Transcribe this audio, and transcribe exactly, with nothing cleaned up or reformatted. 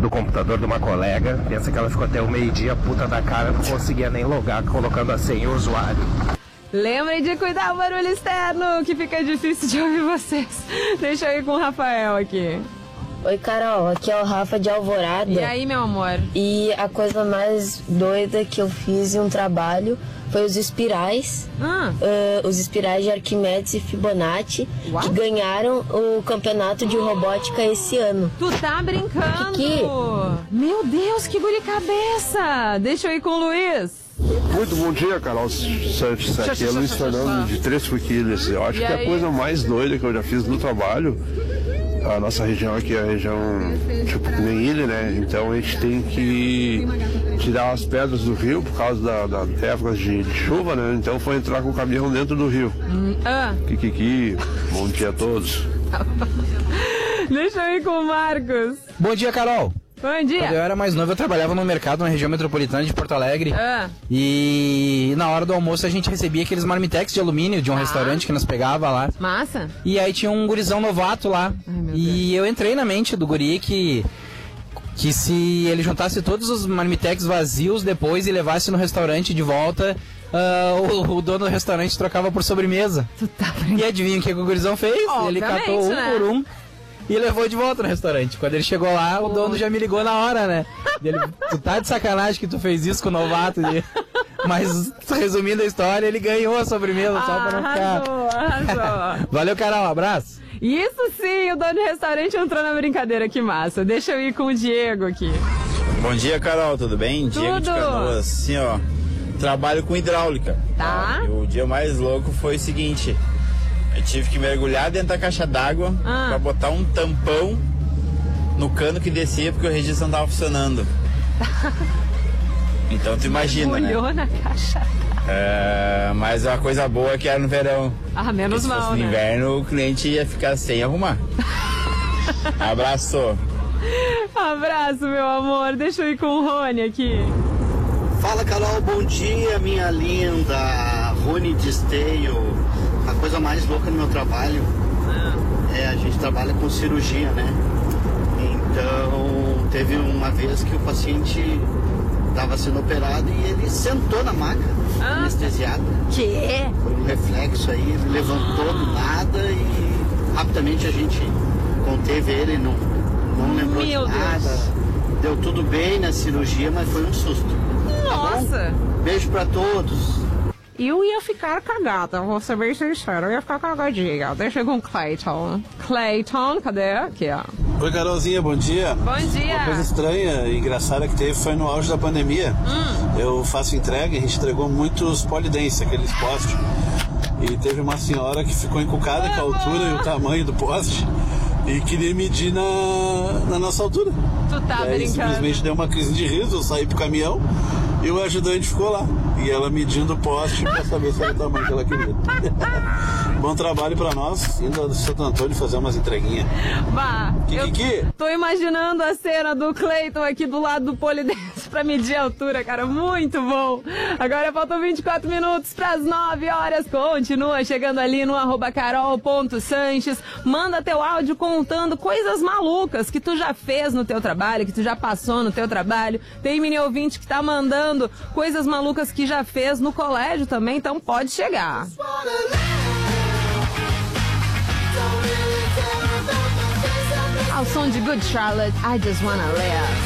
do computador de uma colega. Pensa que ela ficou até o meio-dia puta da cara, não conseguia nem logar colocando a senha e o usuário. Lembrem de cuidar do barulho externo, que fica difícil de ouvir vocês. Deixa eu ir com o Rafael aqui. Oi, Carol, aqui é o Rafa de Alvorada. E aí, meu amor? E a coisa mais doida que eu fiz em um trabalho foi os espirais. Ah. Uh, os espirais de Arquimedes e Fibonacci, What? que ganharam o campeonato de robótica esse ano. Tu tá brincando? Kiki. Meu Deus, que guri cabeça! Deixa eu ir com o Luiz. Muito bom dia, Carol Santos. Isso aqui é Luiz Fernando de Três Forquilhas. Eu acho E que aí? a coisa mais doida que eu já fiz no trabalho, a nossa região aqui é a região tipo que nem ilha, né? Então a gente tem que tirar as pedras do rio por causa da, da época de, de chuva, né? Então foi entrar com o caminhão dentro do rio. Hum, ah. Kikiki, bom dia a todos. Deixa eu ir com o Marcos. Bom dia, Carol. Bom dia. Quando eu era mais novo, eu trabalhava no mercado na região metropolitana de Porto Alegre. Ah. E na hora do almoço a gente recebia aqueles marmitex de alumínio de um Ah. restaurante que nos pegava lá. Massa. E aí tinha um gurizão novato lá. Ai, meu E eu entrei na mente do guri que, que se ele juntasse todos os marmitex vazios depois e levasse no restaurante de volta, ah, o, o dono do restaurante trocava por sobremesa. Tu tá brincando. E adivinha o que, que o gurizão fez? Ele Obviamente, catou um né? por um e levou de volta no restaurante. Quando ele chegou lá, o dono já me ligou na hora, né? Ele, tu tá de sacanagem que tu fez isso com o novato. E... Mas, resumindo a história, ele ganhou a sobremesa só pra não ficar... Arrasou, arrasou. Valeu, Carol, um abraço. Isso sim, o dono do restaurante entrou na brincadeira, que massa. Deixa eu ir com o Diego aqui. Bom dia, Carol, tudo bem? Diego de Tudo. Canoas. Sim, ó, trabalho com hidráulica. Tá. E o dia mais louco foi o seguinte, eu tive que mergulhar dentro da caixa d'água Ah. pra botar um tampão no cano que descia porque o registro não tava funcionando. Então tu imagina, né? Mergulhou na caixa. É, mas a coisa boa é que era no verão. Ah, Porque menos se fosse mal, no né? inverno, o cliente ia ficar sem arrumar. Abraço. Abraço, meu amor. Deixa eu ir com o Rony aqui. Fala, Carol, bom dia, minha linda. Rony de Esteio. A coisa mais louca no meu trabalho é a gente trabalha com cirurgia, né? Então, teve uma vez que o paciente estava sendo operado e ele sentou na maca, Ah. anestesiado. Que? Foi um reflexo aí, ele levantou do nada e rapidamente a gente conteve ele, não, não lembrou Meu de nada. Deus. Deu tudo bem na cirurgia, mas foi um susto. Tá bom? Nossa. Beijo pra todos. Eu ia ficar cagada, vou ser bem sincero, eu ia ficar cagadinha. Deixa eu ir com o Clayton. Clayton, cadê? Aqui, ó. Oi, Carolzinha, bom dia. Bom Uma coisa dia. estranha e engraçada que teve foi no auge da pandemia. Hum. Eu faço entrega, a gente entregou muitos polidense, aqueles postes. E teve uma senhora que ficou encucada com a altura e o tamanho do poste e queria medir na, na nossa altura. Tu tá E aí brincando. simplesmente deu uma crise de riso, eu saí pro caminhão e o ajudante ficou lá. E ela medindo o poste pra saber se era o tamanho que ela queria. Bom trabalho pra nós, indo do Santo Antônio fazer umas entreguinhas. Bah, eu Kiki. tô imaginando a cena do Clayton aqui do lado do polidense pra medir a altura, cara, muito bom. Agora faltam vinte e quatro minutos pras nove horas, continua chegando ali no arroba carol.sanches, manda teu áudio contando coisas malucas que tu já fez no teu trabalho, que tu já passou no teu trabalho. Tem mini ouvinte que tá mandando coisas malucas que já fez no colégio também, então pode chegar. Ao som de Good Charlotte, I Just Wanna Live.